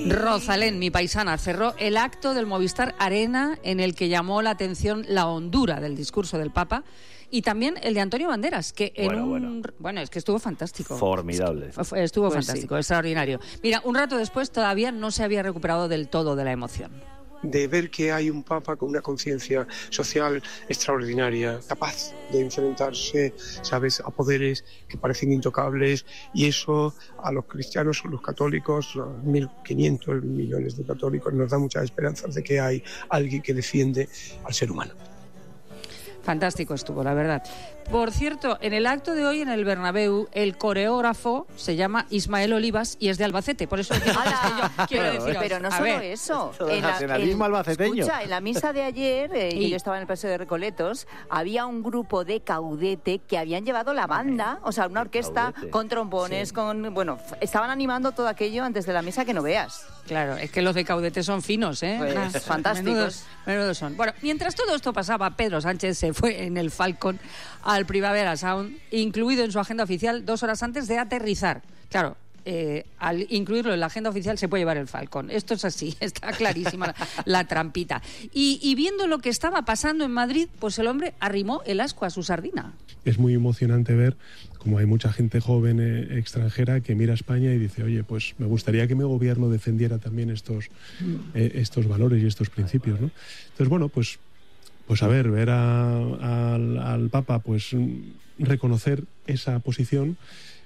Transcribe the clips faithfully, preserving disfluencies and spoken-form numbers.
Rosalén, mi paisana, cerró el acto del Movistar Arena en el que llamó la atención la hondura del discurso del Papa y también el de Antonio Banderas, que en bueno, un... Bueno. bueno, es que estuvo fantástico. Formidable. Estuvo pues fantástico, sí. extraordinario. Mira, un rato después todavía no se había recuperado del todo de la emoción. De ver que hay un Papa con una conciencia social extraordinaria, capaz de enfrentarse, ¿sabes?, a poderes que parecen intocables, y eso a los cristianos o los católicos, los mil quinientos millones de católicos, nos da muchas esperanzas de que hay alguien que defiende al ser humano. Fantástico estuvo, la verdad. Por cierto, en el acto de hoy en el Bernabéu, el coreógrafo se llama Ismael Olivas y es de Albacete. Por eso es que yo quiero pero, deciros, pero no a solo ver, eso. Todo el En la, nacionalismo en- albaceteño. Escucha, en la misa de ayer, eh, Y- que yo estaba en el Paseo de Recoletos, había un grupo de caudete que habían llevado la banda, o sea, una orquesta Caudete. con trombones, con... Bueno, f- estaban animando todo aquello antes de la misa que no veas. Claro, es que los de Caudete son finos, ¿eh? Pues, Ah, fantásticos. Menudos, menudos son. Bueno, mientras todo esto pasaba, Pedro Sánchez se fue en el Falcon al Primavera Sound, incluido en su agenda oficial dos horas antes de aterrizar. Claro, eh, al incluirlo en la agenda oficial se puede llevar el Falcon. Esto es así, está clarísima la, la trampita. Y, y viendo lo que estaba pasando en Madrid, pues el hombre arrimó el ascua a su sardina. Es muy emocionante ver cómo hay mucha gente joven eh, extranjera que mira a España y dice, oye, pues me gustaría que mi gobierno defendiera también estos, eh, estos valores y estos principios, ¿no? Entonces, bueno, pues, pues a ver, ver a- al, al Papa pues reconocer esa posición,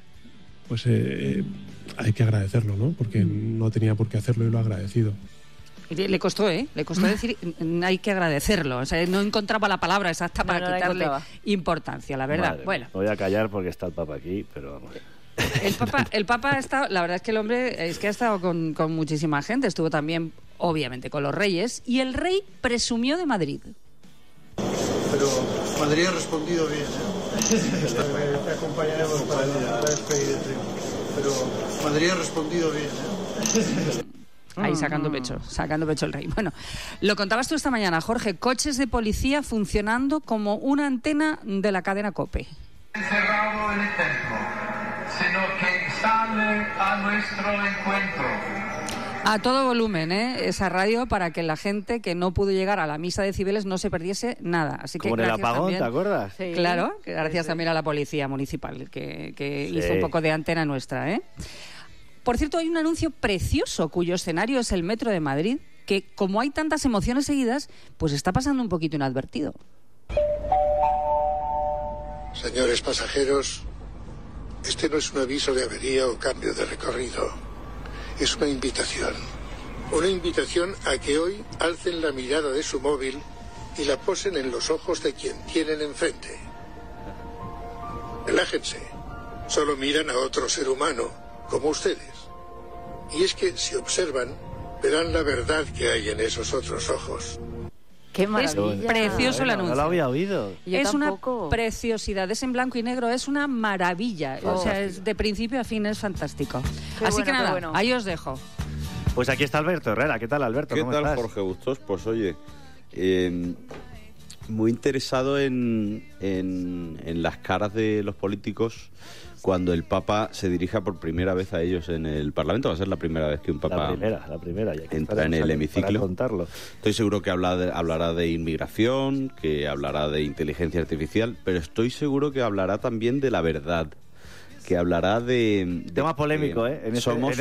pues eh, hay que agradecerlo, ¿no? Porque no tenía por qué hacerlo y lo ha agradecido. Y Le le costó, ¿eh? Le costó decir, mm, hay que agradecerlo. O sea, no encontraba la palabra exacta para No, no la quitarle encontraba. importancia, la verdad. Madre Bueno. mía. Me voy a callar porque está el Papa aquí, pero vamos. El Papa, el Papa ha estado, la verdad es que el hombre es que ha estado con, con muchísima gente, estuvo también, obviamente, con los reyes, y el rey presumió de Madrid. Pero Madrid ha respondido bien, ¿eh? Te acompañaremos para la despedida de triunfo. Pero Madrid ha respondido bien, ¿eh? Ahí sacando pecho, sacando pecho el rey. Bueno, lo contabas tú esta mañana, Jorge, coches de policía funcionando como una antena de la cadena COPE. Cerrado el templo, sino que sale a nuestro encuentro. A todo volumen, ¿eh? Esa radio para que la gente que no pudo llegar a la misa de Cibeles no se perdiese nada. Así que Como en el gracias apagón, también, ¿te acuerdas? Sí. Claro, que gracias Sí, sí. también a la policía municipal que, que Sí. hizo un poco de antena nuestra, ¿eh? Por cierto, hay un anuncio precioso cuyo escenario es el Metro de Madrid, que como hay tantas emociones seguidas, pues está pasando un poquito inadvertido. Señores pasajeros, este no es un aviso de avería o cambio de recorrido. Es una invitación. Una invitación a que hoy alcen la mirada de su móvil y la posen en los ojos de quien tienen enfrente. Relájense. Solo miran a otro ser humano, como ustedes. Y es que, si observan, verán la verdad que hay en esos otros ojos. ¡Qué Es maravilla! precioso el Bueno, anuncio. No lo había oído. Yo es tampoco. una preciosidad, es en blanco y negro, es una maravilla. O sea, es de principio a fin es fantástico. Qué Así bueno, que qué nada, bueno. ahí os dejo. Pues aquí está Alberto Herrera. ¿Qué tal, Alberto? ¿Qué ¿Cómo tal, estás? Jorge Bustos? Pues oye, eh, muy interesado en, en, en las caras de los políticos cuando el Papa se dirija por primera vez a ellos en el Parlamento. Va a ser la primera vez que un Papa La primera, la primera. Y aquí entra en el estaremos aquí hemiciclo. para contarlo. Estoy seguro que habla de- hablará de inmigración, que hablará de inteligencia artificial, pero estoy seguro que hablará también de la verdad, que hablará de... de Tema polémico, que ¿eh? En ese- somos en